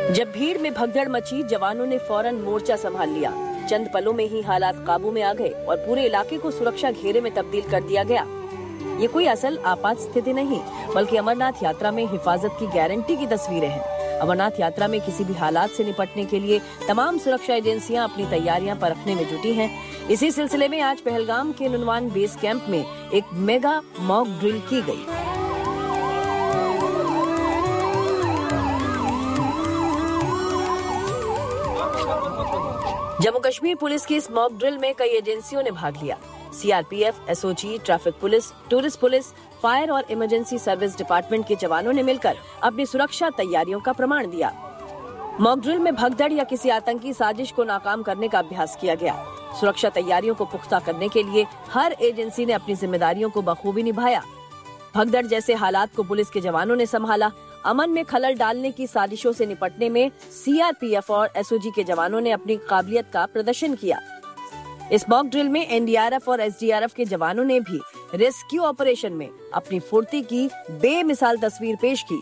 जब भीड़ में भगदड़ मची, जवानों ने फौरन मोर्चा संभाल लिया। चंद पलों में ही हालात काबू में आ गए और पूरे इलाके को सुरक्षा घेरे में तब्दील कर दिया गया। ये कोई असल आपात स्थिति नहीं, बल्कि अमरनाथ यात्रा में हिफाजत की गारंटी की तस्वीरें हैं। अमरनाथ यात्रा में किसी भी हालात से निपटने के लिए तमाम सुरक्षा एजेंसियां अपनी तैयारियां परखने में जुटी हैं। इसी सिलसिले में आज पहलगाम के नुनवान बेस कैंप में एक मेगा मॉक ड्रिल की गई। जम्मू कश्मीर पुलिस की इस मॉक ड्रिल में कई एजेंसियों ने भाग लिया। CRPF, SOG, traffic police, tourist police, fire और इमरजेंसी सर्विस डिपार्टमेंट के जवानों ने मिलकर अपनी सुरक्षा तैयारियों का प्रमाण दिया। मॉक ड्रिल में भगदड़ या किसी आतंकी साजिश को नाकाम करने का अभ्यास किया गया। सुरक्षा तैयारियों को पुख्ता करने के लिए हर एजेंसी ने अपनी जिम्मेदारियों को बखूबी निभाया। भगदड़ जैसे हालात को पुलिस के जवानों ने संभाला। अमन में खलल डालने की साजिशों से निपटने में सीआरपीएफ और एसओजी के जवानों ने अपनी काबिलियत का प्रदर्शन किया। इस मॉक ड्रिल में एनडीआरएफ और एसडीआरएफ के जवानों ने भी रेस्क्यू ऑपरेशन में अपनी फुर्ती की बेमिसाल तस्वीर पेश की।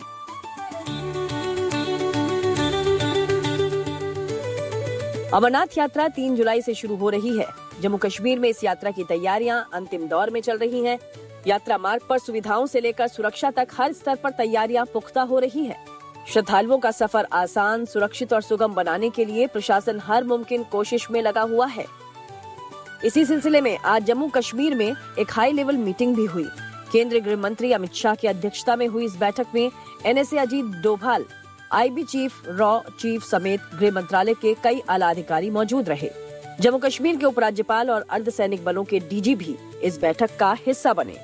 अमरनाथ यात्रा 3 जुलाई से शुरू हो रही है। जम्मू कश्मीर में इस यात्रा की तैयारियां अंतिम दौर में चल रही हैं। यात्रा मार्ग पर सुविधाओं से लेकर सुरक्षा तक हर स्तर पर तैयारियां पुख्ता हो रही हैं। श्रद्धालुओं का सफर आसान, सुरक्षित और सुगम बनाने के लिए प्रशासन हर मुमकिन कोशिश में लगा हुआ है। इसी सिलसिले में आज जम्मू कश्मीर में एक हाई लेवल मीटिंग भी हुई। केंद्रीय गृह मंत्री अमित शाह की अध्यक्षता में हुई इस बैठक में NSA Ajit Doval, IB chief, raw chief समेत गृह मंत्रालय के कई आला अधिकारी मौजूद रहे। जम्मू कश्मीर के उपराज्यपाल और अर्धसैनिक बलों के डीजी भी इस बैठक का हिस्सा बने।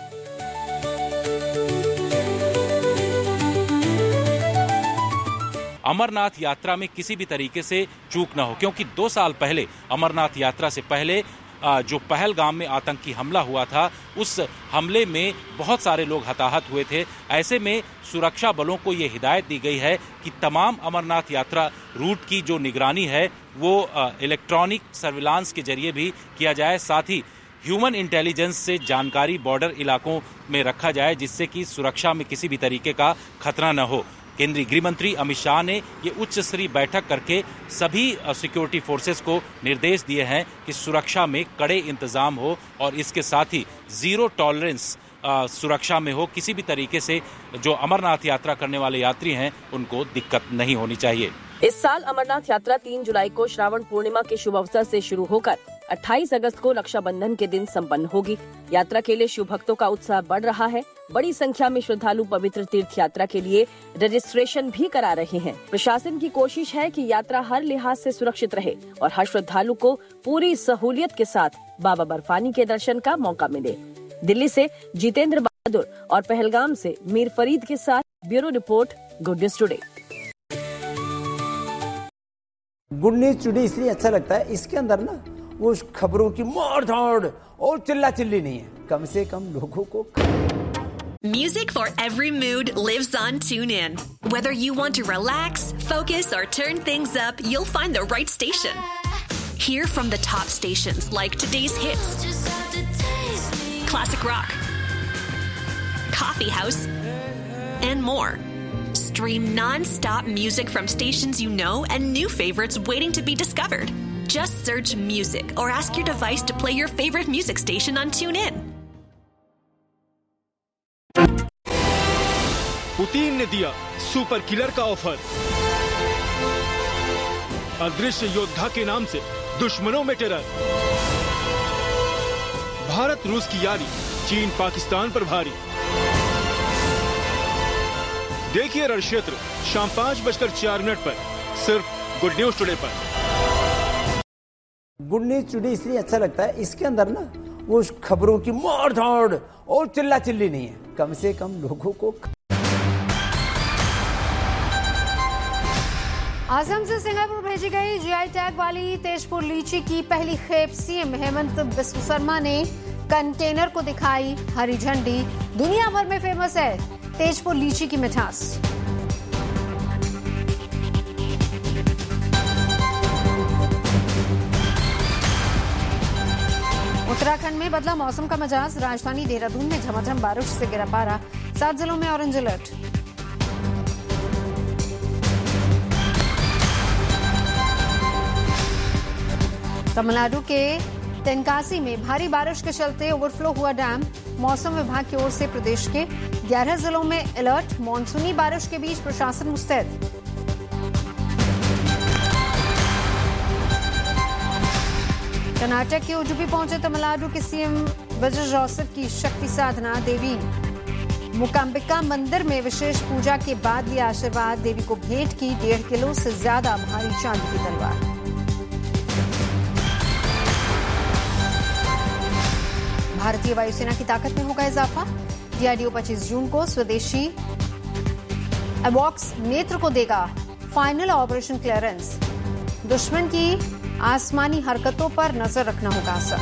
अमरनाथ यात्रा में किसी भी तरीके से चूक न हो, क्योंकि 2 साल पहले अमरनाथ यात्रा से पहले जो पहलगाम में आतंकी हमला हुआ था, उस हमले में बहुत सारे लोग हताहत हुए थे। ऐसे में सुरक्षा बलों को ये हिदायत दी गई है कि तमाम अमरनाथ यात्रा रूट की जो निगरानी है वो इलेक्ट्रॉनिक सर्विलांस के जरिए भी किया जाए। साथ ही ह्यूमन इंटेलिजेंस से जानकारी बॉर्डर इलाकों में रखा जाए, जिससे कि सुरक्षा में किसी भी तरीके का खतरा न हो। केंद्रीय गृह मंत्री अमित शाह ने ये उच्च स्तरीय बैठक करके सभी सिक्योरिटी फोर्सेस को निर्देश दिए हैं कि सुरक्षा में कड़े इंतजाम हो और इसके साथ ही जीरो टॉलरेंस सुरक्षा में हो। किसी भी तरीके से जो अमरनाथ यात्रा करने वाले यात्री हैं उनको दिक्कत नहीं होनी चाहिए। इस साल अमरनाथ यात्रा 3 जुलाई को श्रावण पूर्णिमा के शुभ अवसर से शुरू होकर 28 अगस्त को रक्षाबंधन के दिन संपन्न होगी। यात्रा के लिए शिव भक्तों का उत्साह बढ़ रहा है। बड़ी संख्या में श्रद्धालु पवित्र तीर्थ यात्रा के लिए रजिस्ट्रेशन भी करा रहे हैं। प्रशासन की कोशिश है कि यात्रा हर लिहाज से सुरक्षित रहे और हर श्रद्धालु को पूरी सहूलियत के साथ बाबा बर्फानी के दर्शन का मौका मिले। दिल्ली से जितेंद्र बहादुर और पहलगाम से मीर फरीद के साथ bureau report, good news today. Good news today इसलिए अच्छा लगता है, इसके अंदर ना वो खबरों की मार धाड़ और चिल्ला चिल्ली नहीं है, कम से कम लोगों को। Music for every mood lives on TuneIn. Whether you want to relax, focus, or turn things up, you'll find the right station. Hear from the top stations like today's hits, classic rock, coffee house, and more. Stream non-stop music from stations you know and new favorites waiting to be discovered. Just search music or ask your device to play your favorite music station on TuneIn. Putin ने दिया super killer का offer. अदृश्य योद्धा के नाम से दुश्मनों में टेरर। भारत रूस की यारी, चीन पाकिस्तान पर भारी। देखिए रण क्षेत्र शाम 5:04 पर सिर्फ गुड न्यूज टुडे पर। गुड न्यूज टुडे इसलिए अच्छा लगता है, इसके अंदर ना वो खबरों की मार धाड़ और चिल्ला चिल्ली नहीं है, कम से कम लोगों को। आसम से सिंगापुर भेजी गई जीआई टैग वाली तेजपुर लीची की पहली खेप सीएम हेमंत बिस्व शर्मा ने कंटेनर को दिखाई हरी झंडी। दुनिया भर में फेमस है तेजपुर लीची की मिठास। उत्तराखंड में बदला मौसम का मिजाज। राजधानी देहरादून में झमाझम बारिश से गिरा पारा। 7 जिलों में ऑरेंज अलर्ट। तमिलनाडु के तेनकासी में भारी बारिश के चलते ओवरफ्लो हुआ डैम। मौसम विभाग की ओर से प्रदेश के 11 जिलों में अलर्ट। मानसूनी बारिश के बीच प्रशासन मुस्तैद। कर्नाटक के उडुपी पहुंचे तमिलनाडु के सीएम विजय जोसेफ की शक्ति साधना देवी मूकांबिका मंदिर में विशेष पूजा के बाद लिया आशीर्वाद। देवी को भेंट की 1.5 किलो से ज्यादा भारी चांदी की तलवार। भारतीय वायुसेना की ताकत में होगा इजाफा। डीआरडीओ 25 जून को स्वदेशी एवॉक्स नेत्र को देगा फाइनल ऑपरेशन क्लियरेंस। दुश्मन की आसमानी हरकतों पर नजर रखना होगा असर।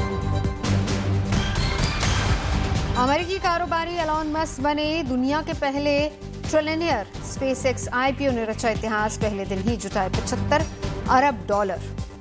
अमेरिकी कारोबारी एलॉन मस्क बने दुनिया के पहले ट्रिलियनियर। स्पेसएक्स आईपीओ ने रचा इतिहास। पहले दिन ही जुटाए $75 अरब।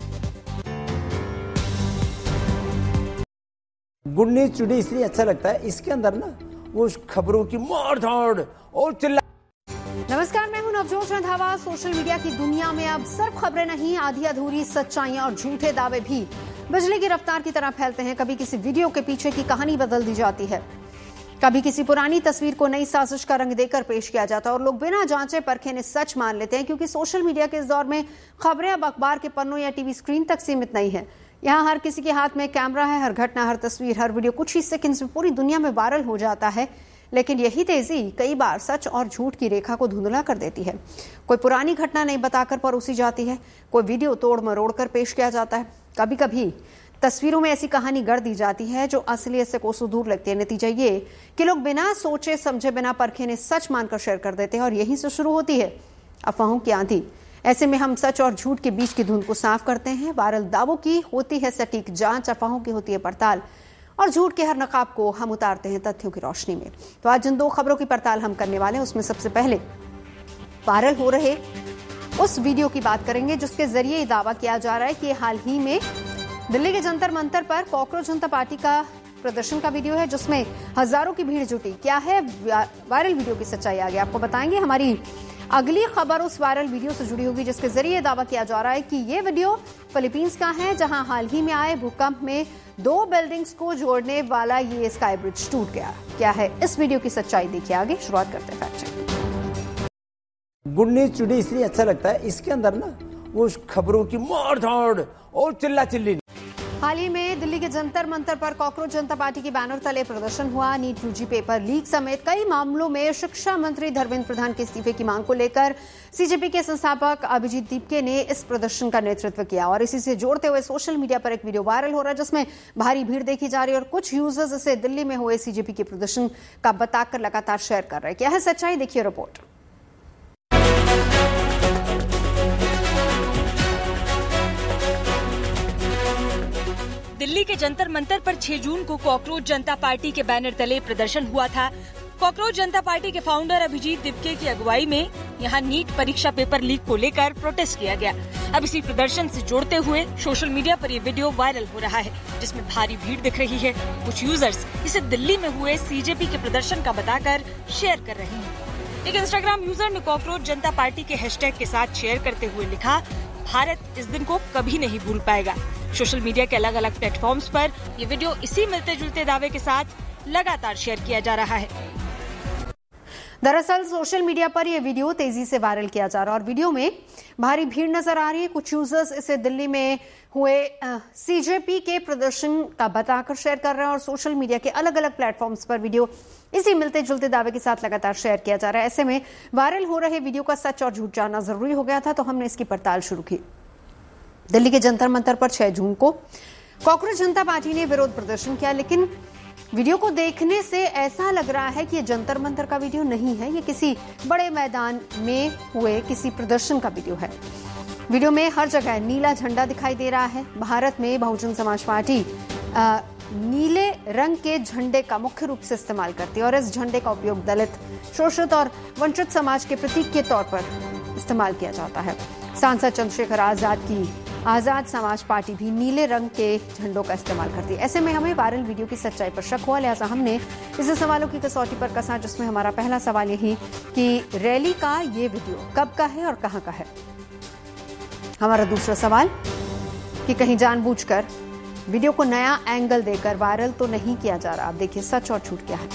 गुड न्यूज टुडे इसलिए अच्छा लगता है, इसके अंदर ना वो खबरों की मार धाड़ और चिल्ला। नमस्कार, मैं हूं नवजोत रंधावा। सोशल मीडिया की दुनिया में अब सिर्फ खबरें नहीं, आधी अधूरी सच्चाइयां और झूठे दावे भी बिजली की रफ्तार की तरह फैलते हैं। कभी किसी वीडियो के पीछे की कहानी बदल दी जाती है, कभी किसी पुरानी तस्वीर को नई साजिश का रंग देकर पेश किया जाता है और लोग बिना जांचे परखे ने सच मान लेते हैं। क्योंकि सोशल मीडिया के इस दौर में खबरें अब अखबार के पन्नों या टीवी स्क्रीन तक सीमित नहीं है। यहाँ हर किसी के हाथ में कैमरा है। हर घटना, हर तस्वीर, हर वीडियो कुछ ही सेकंड्स में पूरी दुनिया में वायरल हो जाता है। लेकिन यही तेजी कई बार सच और झूठ की रेखा को धुंधला कर देती है। कोई पुरानी घटना नहीं बताकर परोसी जाती है, कोई वीडियो तोड़ मरोड़ कर पेश किया जाता है। कभी कभी तस्वीरों में ऐसी कहानी गढ़ दी जाती है जो असलियत से कोसों दूर लगती है। नतीजा ये कि लोग बिना सोचे समझे, बिना परखे ने सच मानकर शेयर कर देते हैं और यहीं से शुरू होती है अफवाहों की आंधी। ऐसे में हम सच और झूठ के बीच की धुंध को साफ करते हैं। वायरल दावों की होती है सटीक जांच, अफवाहों की होती है पड़ताल और झूठ के हर नकाब को हम उतारते हैं तथ्यों की रोशनी में। तो आज जिन 2 खबरों की पड़ताल हम करने वाले हैं उसमें सबसे पहले वायरल हो रहे उस वीडियो की बात करेंगे जिसके जरिए ये दावा किया जा रहा है कि हाल ही में दिल्ली के जंतर मंतर पर कॉकरोच जनता पार्टी का प्रदर्शन का वीडियो है जिसमें हजारों की भीड़ जुटी। क्या है वायरल वीडियो की सच्चाई, आगे आपको बताएंगे। हमारी अगली खबर उस वायरल वीडियो से जुड़ी होगी जिसके जरिए दावा किया जा रहा है कि ये वीडियो फिलीपींस का है जहां हाल ही में आए भूकंप में 2 बिल्डिंग्स को जोड़ने वाला ये स्काई ब्रिज टूट गया। क्या है इस वीडियो की सच्चाई, देखिए आगे। शुरुआत करते हैं fact check. Good news today इसलिए अच्छा लगता है, इसके अंदर ना वो खबरों की मार धाड़ और चिल्ला चिल्ली। हाल ही में दिल्ली के जंतर मंतर पर कॉकरोच जनता पार्टी के बैनर तले प्रदर्शन हुआ। नीट यूजी पेपर लीक समेत कई मामलों में शिक्षा मंत्री धर्मेंद्र प्रधान के इस्तीफे की मांग को लेकर सीजेपी के संस्थापक अभिजीत दीपके ने इस प्रदर्शन का नेतृत्व किया और इसी से जोड़ते हुए सोशल मीडिया पर एक वीडियो वायरल हो रहा है जिसमें भारी भीड़ देखी जा रही है और कुछ यूजर्स इसे दिल्ली में हुए सीजेपी के प्रदर्शन का बताकर लगातार शेयर कर रहे हैं। क्या है सच्चाई, देखिए रिपोर्ट। दिल्ली के जंतर मंतर पर 6 जून को कॉकरोच जनता पार्टी के बैनर तले प्रदर्शन हुआ था। कॉकरोच जनता पार्टी के फाउंडर अभिजीत दीपके की अगुवाई में यहां नीट परीक्षा पेपर लीक को लेकर प्रोटेस्ट किया गया। अब इसी प्रदर्शन से जोड़ते हुए सोशल मीडिया पर ये वीडियो वायरल हो रहा है जिसमें भारी भीड़ दिख रही है। कुछ यूजर्स इसे दिल्ली में हुए सीजेपी के प्रदर्शन का बताकर शेयर कर रहे हैं। एक इंस्टाग्राम यूजर ने कॉकरोच जनता पार्टी के हैशटैग के साथ शेयर करते हुए लिखा, भारत इस दिन को कभी नहीं भूल पाएगा। सोशल मीडिया के अलग अलग प्लेटफॉर्म्स पर ये वीडियो इसी मिलते जुलते दावे के साथ लगातार शेयर किया जा रहा है। दरअसल सोशल मीडिया पर यह वीडियो तेजी से वायरल किया जा रहा है और वीडियो में भारी भीड़ नजर आ रही है। कुछ यूजर्स इसे दिल्ली में हुए सीजेपी के प्रदर्शन का बताकर शेयर कर रहे हैं और सोशल मीडिया के अलग अलग प्लेटफॉर्म्स पर वीडियो इसी मिलते जुलते दावे के साथ लगातार शेयर किया जा रहा है। ऐसे में वायरल हो रहे वीडियो का सच और झूठ जानना जरूरी हो गया था, तो हमने इसकी पड़ताल शुरू की। दिल्ली के जंतर मंतर पर 6 जून को कॉकरोच जनता पार्टी ने विरोध प्रदर्शन किया, लेकिन वीडियो को देखने से ऐसा लग रहा है कि ये जंतर मंतर का वीडियो नहीं है, ये किसी बड़े मैदान में हुए किसी प्रदर्शन का वीडियो है। वीडियो में हर जगह नीला झंडा दिखाई दे रहा है। भारत में बहुजन समाज पार्टी नीले रंग के झंडे का मुख्य रूप से इस्तेमाल करती है और इस झंडे का उपयोग दलित, शोषित और वंचित समाज के प्रतीक के तौर पर इस्तेमाल किया जाता है। सांसद चंद्रशेखर आजाद की आजाद समाज पार्टी भी नीले रंग के झंडों का इस्तेमाल करती है। ऐसे में हमें वायरल वीडियो की सच्चाई पर शक हुआ, लिहाजा हमने इसे सवालों की कसौटी पर कसा, जिसमें हमारा पहला सवाल यही कि रैली का ये वीडियो कब का है और कहां का है। हमारा दूसरा सवाल कि कहीं जानबूझकर वीडियो को नया एंगल देकर वायरल तो नहीं किया जा रहा। आप देखिए सच और झूठ क्या है।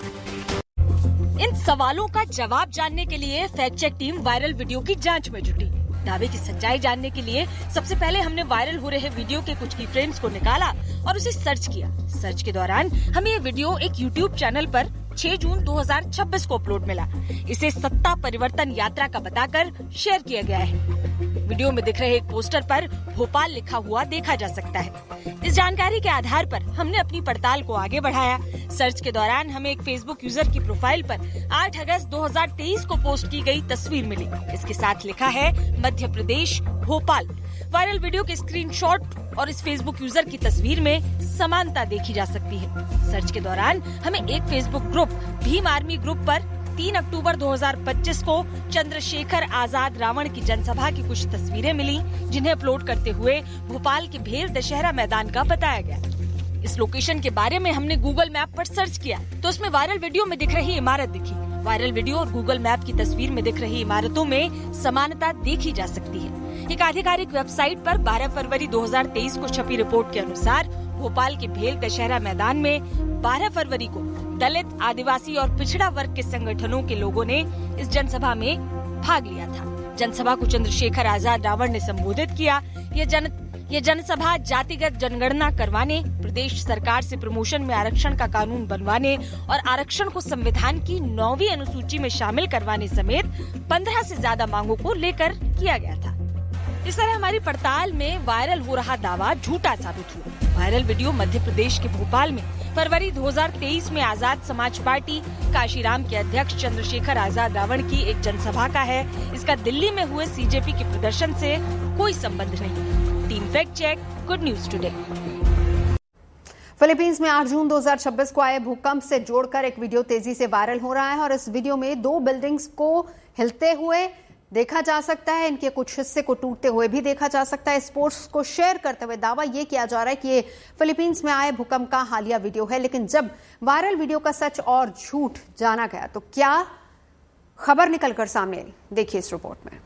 इन सवालों का जवाब जानने के लिए fact check team viral video की जांच में जुटी। दावे की सच्चाई जानने के लिए सबसे पहले हमने वायरल हो रहे वीडियो के कुछ की फ्रेम्स को निकाला और उसे सर्च किया। सर्च के दौरान हमें ये वीडियो एक YouTube चैनल पर 6 जून 2026 को अपलोड मिला। इसे सत्ता परिवर्तन यात्रा का बताकर शेयर किया गया है। वीडियो में दिख रहे एक पोस्टर पर भोपाल लिखा हुआ देखा जा सकता है। इस जानकारी के आधार पर हमने अपनी पड़ताल को आगे बढ़ाया। सर्च के दौरान हमें एक फेसबुक यूजर की प्रोफाइल पर 8 अगस्त 2023 को पोस्ट की गई तस्वीर मिली। इसके साथ लिखा है मध्य प्रदेश भोपाल। वायरल वीडियो के स्क्रीनशॉट और इस फेसबुक यूजर की तस्वीर में समानता देखी जा सकती है। सर्च के दौरान हमें एक Facebook group Bhim army group पर 3 अक्टूबर 2025 को चंद्रशेखर आजाद रावण की जनसभा की कुछ तस्वीरें मिली, जिन्हें अपलोड करते हुए भोपाल के भेल दशहरा मैदान का बताया गया। इस लोकेशन के बारे में हमने गूगल मैप पर सर्च किया तो उसमें वायरल वीडियो में दिख रही इमारत दिखी। वायरल वीडियो और गूगल मैप की तस्वीर में दिख रही इमारतों में समानता देखी जा सकती है। एक आधिकारिक वेबसाइट पर 12 फरवरी 2023 को छपी रिपोर्ट के अनुसार भोपाल के भेल दशहरा मैदान में 12 फरवरी को दलित, आदिवासी और पिछड़ा वर्ग के संगठनों के लोगों ने इस जनसभा में भाग लिया था। जनसभा को चंद्रशेखर आजाद रावण ने संबोधित किया। ये जनसभा जातिगत जनगणना करवाने, प्रदेश सरकार से प्रमोशन में आरक्षण का कानून बनवाने और आरक्षण को संविधान की 9वीं अनुसूची में शामिल करवाने समेत 15 से ज्यादा मांगों को लेकर किया गया था। इस तरह हमारी पड़ताल में वायरल हो रहा दावा झूठा साबित हुआ। वायरल वीडियो मध्य प्रदेश के भोपाल में फरवरी 2023 में आजाद समाज पार्टी काशीराम के अध्यक्ष चंद्रशेखर आजाद रावण की एक जनसभा का है। इसका दिल्ली में हुए सीजेपी के प्रदर्शन से कोई संबंध नहीं। Team fact check, good news today. Philippines में 8 जून 2026 को आए भूकंप से जोड़कर एक वीडियो तेजी से वायरल हो रहा है और इस वीडियो में 2 बिल्डिंग्स को हिलते हुए देखा जा सकता है। इनके कुछ हिस्से को टूटते हुए भी देखा जा सकता है। स्पोर्ट्स को शेयर करते हुए दावा यह किया जा रहा है कि ये फिलीपींस में आए भूकंप का हालिया वीडियो है। लेकिन जब वायरल वीडियो का सच और झूठ जाना गया तो क्या खबर निकलकर सामने आई, देखिए इस रिपोर्ट में।